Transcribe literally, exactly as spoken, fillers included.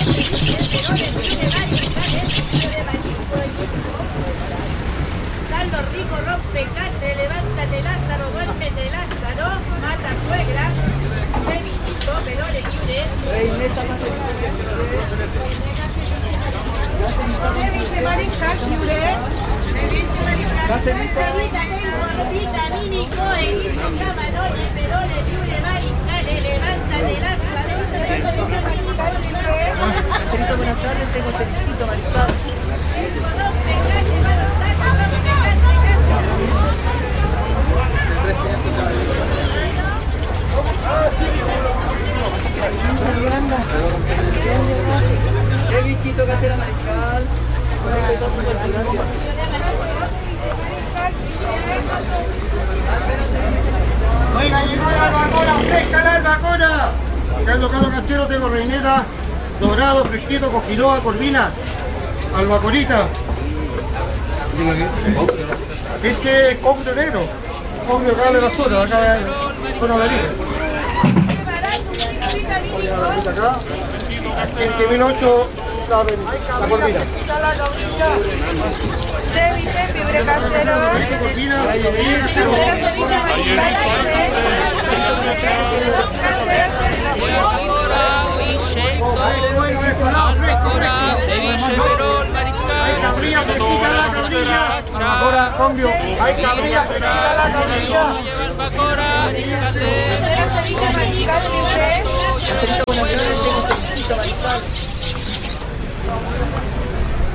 Carlos Rico, rompecate, levántate Lázaro, duérmete Lázaro, mata suegra, Sevillito, Perole libre. Reineta más Ceviche mariscal libre. Ceviche mariscal, Cevita, vitamínico, erizo, camarones, Perole libre, mariscales, levántate Lázaro. Angelito, buenas tardes, tengo cevichito mariscal. Cevichito, casera mariscal. Oiga, llegó la albacora, fresca la albacora. Acá en local casero tengo reineta, dorado, fresquito, con quinoa, corvinas, albacorita. Ese es cogno negro, cogno acá de la zona, acá en zona de Arica. Acá, quince mil ocho la, la corvina. Ceviche, fiebre casero. Corvina, cabrilla, casero. Hay cabrilla, fresquita la cabrilla. Ahora, cambio. Hay cabrilla, fresquita la cabrilla. Ceviche mariscal libre. Angelito, buenas tardes, tengo cevichito mariscal.